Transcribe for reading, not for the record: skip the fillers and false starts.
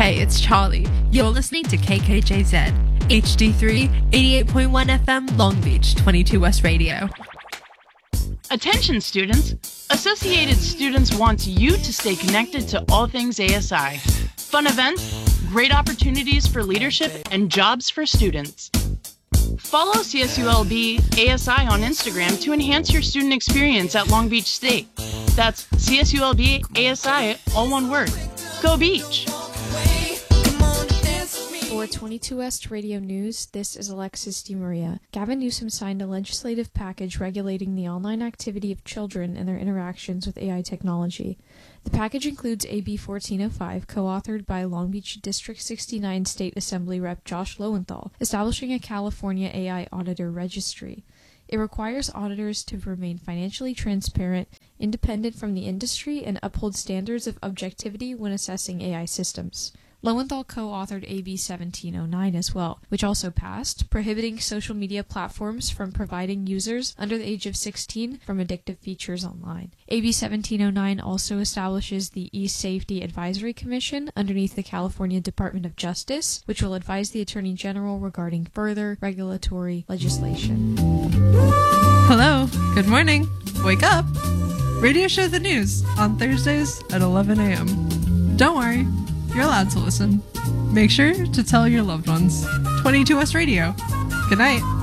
Hey, it's Charlie. You're listening to KKJZ, HD3, 88.1 FM, Long Beach, 22 West Radio. Attention students! Associated Students wants you to stay connected to all things ASI. Fun events, great opportunities for leadership, and jobs for students. Follow CSULB ASI on Instagram to enhance your student experience at Long Beach State. That's CSULB ASI, all one word. Go Beach! For 22 West Radio News, this is Alexis DeMaria. Gavin Newsom signed a legislative package regulating the online activity of children and their interactions with AI technology. The package includes AB 1405, co-authored by Long Beach District 69 State Assembly Rep. Josh Lowenthal, establishing a California AI Auditor Registry. It requires auditors to remain financially transparent, independent from the industry, and uphold standards of objectivity when assessing AI systems. Lowenthal co-authored AB 1709 as well, which also passed, prohibiting social media platforms from providing users under the age of 16 from addictive features online. AB 1709 also establishes the E-Safety Advisory Commission underneath the California Department of Justice, which will advise the Attorney General regarding further regulatory legislation. Hello, good morning, wake up. Radio Show the News on Thursdays at 11 a.m. Don't worry, you're allowed to listen. Make sure to tell your loved ones. 22 West Radio. Good night.